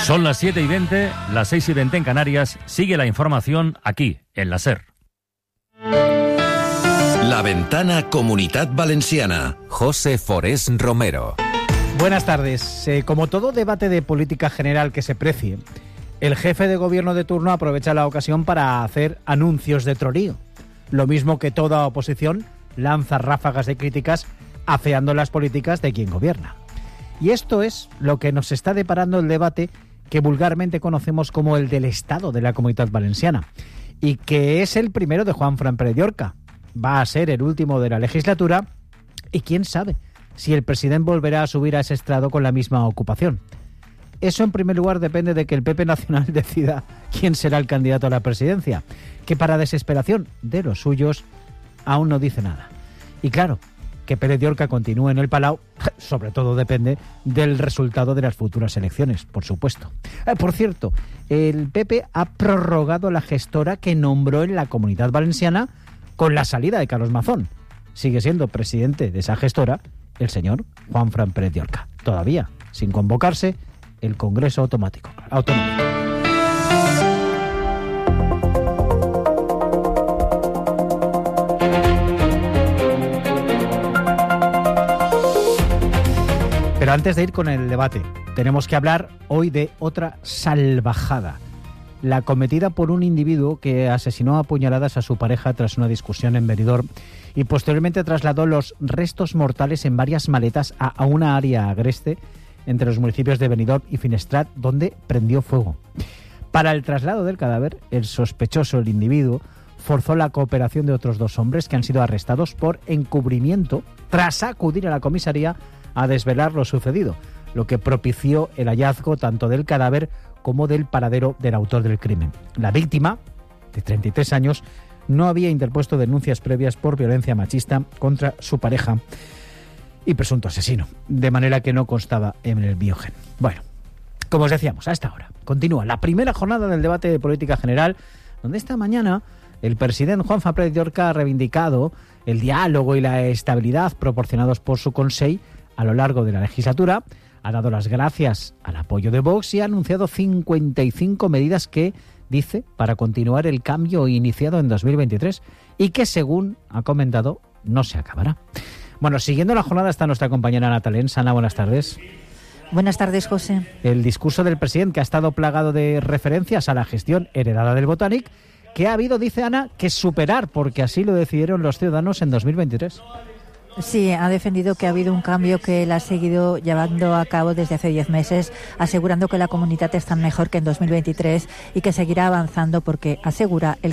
Son las 7:20, las 6:20 en Canarias. Sigue la información aquí, en la SER. La Ventana Comunitat Valenciana. José Forés Romero. Buenas tardes. Como todo debate de política general que se precie, el jefe de gobierno de turno aprovecha la ocasión para hacer anuncios de trolío. Lo mismo que toda oposición lanza ráfagas de críticas afeando las políticas de quien gobierna. Y esto es lo que nos está deparando el debate que vulgarmente conocemos como el del Estado de la Comunitat Valenciana, y que es el primero de Juanfran Pérez Llorca. Va a ser el último de la legislatura y quién sabe si el presidente volverá a subir a ese estrado con la misma ocupación. Eso, en primer lugar, depende de que el PP Nacional decida quién será el candidato a la presidencia, que para desesperación de los suyos aún no dice nada. Y claro, que Pérez Llorca continúe en el Palau, sobre todo depende del resultado de las futuras elecciones, por supuesto. Por cierto, el PP ha prorrogado la gestora que nombró en la Comunitat Valenciana con la salida de Carlos Mazón. Sigue siendo presidente de esa gestora el señor Juanfran Pérez Llorca, todavía sin convocarse el Congreso Autonómico. Pero antes de ir con el debate, tenemos que hablar hoy de otra salvajada, la cometida por un individuo que asesinó a puñaladas a su pareja tras una discusión en Benidorm y posteriormente trasladó los restos mortales en varias maletas a una área agreste entre los municipios de Benidorm y Finestrat, donde prendió fuego. Para el traslado del cadáver, el sospechoso, el individuo, forzó la cooperación de otros dos hombres que han sido arrestados por encubrimiento tras acudir a la comisaría a desvelar lo sucedido, lo que propició el hallazgo tanto del cadáver como del paradero del autor del crimen. La víctima, de 33 años, no había interpuesto denuncias previas por violencia machista contra su pareja y presunto asesino, de manera que no constaba en el biogen. Bueno, como os decíamos, a esta hora continúa la primera jornada del debate de política general, donde esta mañana el presidente Juanfran Pérez Llorca ha reivindicado el diálogo y la estabilidad proporcionados por su Consell a lo largo de la legislatura, ha dado las gracias al apoyo de Vox y ha anunciado 55 medidas que, dice, para continuar el cambio iniciado en 2023 y que, según ha comentado, no se acabará. Bueno, siguiendo la jornada está nuestra compañera Ana Talens. Ana, buenas tardes. Buenas tardes, José. El discurso del presidente, que ha estado plagado de referencias a la gestión heredada del Botanic, que ha habido, dice Ana, que superar, porque así lo decidieron los ciudadanos en 2023. Sí, ha defendido que ha habido un cambio que él ha seguido llevando a cabo desde hace 10 meses, asegurando que la comunidad está mejor que en 2023 y que seguirá avanzando porque, asegura, el